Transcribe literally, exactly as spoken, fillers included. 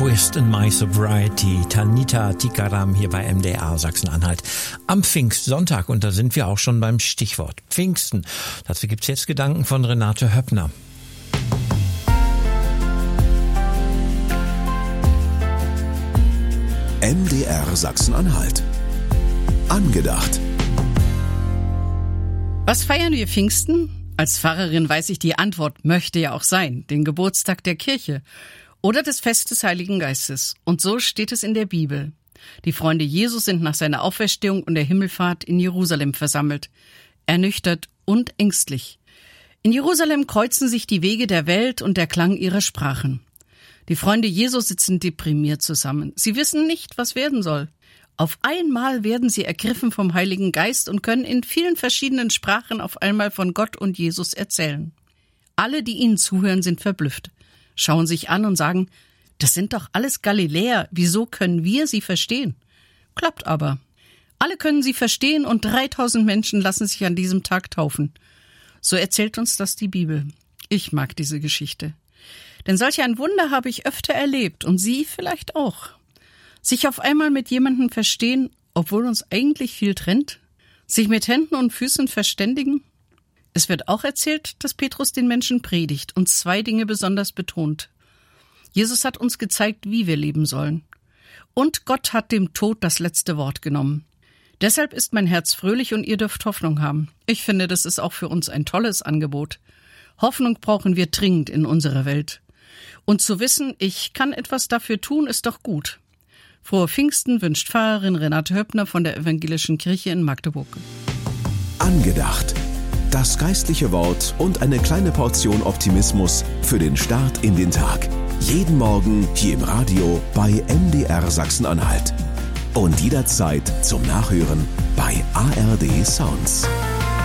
Twist in My Sobriety, Tanita Tikaram hier bei M D R Sachsen-Anhalt am Pfingstsonntag. Und da sind wir auch schon beim Stichwort Pfingsten. Dazu gibt's jetzt Gedanken von Renate Höppner. M D R Sachsen-Anhalt. Angedacht. Was feiern wir Pfingsten? Als Pfarrerin weiß ich, die Antwort möchte ja auch sein, den Geburtstag der Kirche oder das Fest des Heiligen Geistes. Und so steht es in der Bibel. Die Freunde Jesus sind nach seiner Auferstehung und der Himmelfahrt in Jerusalem versammelt, ernüchtert und ängstlich. In Jerusalem kreuzen sich die Wege der Welt und der Klang ihrer Sprachen. Die Freunde Jesus sitzen deprimiert zusammen. Sie wissen nicht, was werden soll. Auf einmal werden sie ergriffen vom Heiligen Geist und können in vielen verschiedenen Sprachen auf einmal von Gott und Jesus erzählen. Alle, die ihnen zuhören, sind verblüfft, schauen sich an und sagen, das sind doch alles Galiläer, wieso können wir sie verstehen? Klappt aber. Alle können sie verstehen und dreitausend Menschen lassen sich an diesem Tag taufen. So erzählt uns das die Bibel. Ich mag diese Geschichte. Denn solch ein Wunder habe ich öfter erlebt und Sie vielleicht auch. Sich auf einmal mit jemandem verstehen, obwohl uns eigentlich viel trennt? Sich mit Händen und Füßen verständigen? Es wird auch erzählt, dass Petrus den Menschen predigt und zwei Dinge besonders betont. Jesus hat uns gezeigt, wie wir leben sollen. Und Gott hat dem Tod das letzte Wort genommen. Deshalb ist mein Herz fröhlich und ihr dürft Hoffnung haben. Ich finde, das ist auch für uns ein tolles Angebot. Hoffnung brauchen wir dringend in unserer Welt. Und zu wissen, ich kann etwas dafür tun, ist doch gut. Frohe Pfingsten wünscht Pfarrerin Renate Höppner von der Evangelischen Kirche in Magdeburg. Angedacht. Das geistliche Wort und eine kleine Portion Optimismus für den Start in den Tag. Jeden Morgen hier im Radio bei M D R Sachsen-Anhalt. Und jederzeit zum Nachhören bei A R D Sounds.